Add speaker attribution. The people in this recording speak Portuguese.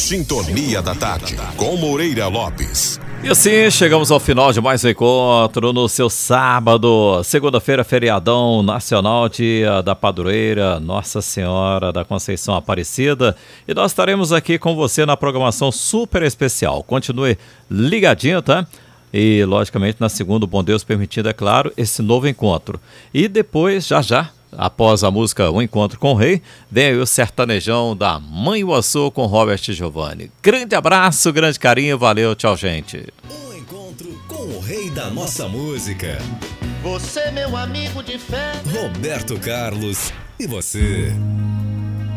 Speaker 1: Sintonia da Tarde, com Moreira Lopes.
Speaker 2: E assim, chegamos ao final de mais um encontro no seu sábado, segunda-feira, feriadão nacional, dia da padroeira Nossa Senhora da Conceição Aparecida. E nós estaremos aqui com você na programação super especial. Continue ligadinho, tá? E, logicamente, na segunda, bom Deus permitindo, é claro, esse novo encontro. E depois, já, após a música O Encontro com o Rei, vem aí o sertanejão da Mãe Uaçu com Robert Giovanni. Grande abraço, grande carinho, valeu, tchau, gente.
Speaker 3: Um encontro com o rei da nossa música.
Speaker 4: Você, meu amigo de fé.
Speaker 3: Roberto Carlos e você.